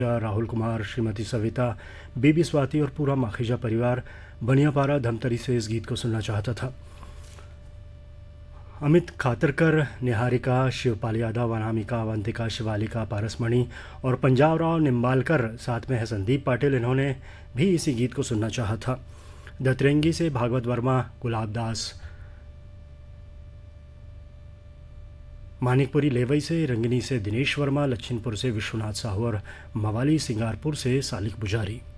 Rahul Kumar, Shrimati Savita, baby Swati और पूरा माखीजा परिवार बनियापारा धमतरी से इस गीत को सुनना चाहता था। अमित खातरकर, निहारिका, शिवपाल यादव, अनामिका, अवंतिका, शिवालिका, पारसमणि और पंजाब राव निम्बालकर, साथ में है संदीप पाटिल, इन्होंने भी इसी गीत को सुनना चाहा था। दतरेंगी से भागवत वर्मा, गुलाब दास, मानिकपुरी लेवई से, रंगिनी से दिनेश वर्मा, लच्छिनपुर से विश्वनाथ साहू और मवाली सिंगारपुर से सालिक पुजारी।